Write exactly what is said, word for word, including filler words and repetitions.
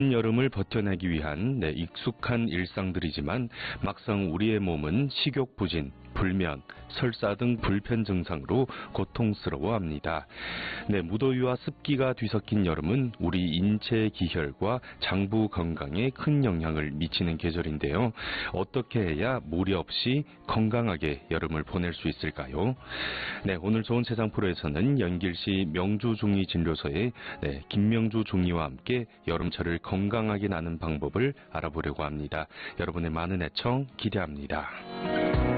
여름을 버텨내기 위한 네, 익숙한 일상들이지만 막상 우리의 몸은 식욕부진, 불면, 설사 등 불편 증상으로 고통스러워합니다. 네, 무더위와 습기가 뒤섞인 여름은 우리 인체 기혈과 장부 건강에 큰 영향을 미치는 계절인데요. 어떻게 해야 무리 없이 건강하게 여름을 보낼 수 있을까요? 네, 오늘 좋은 세상 프로에서는 연길시 명주중이진료소의 네, 김명주 중이와 함께 여름철을 건강하게 나는 방법을 알아보려고 합니다. 여러분의 많은 애청 기대합니다.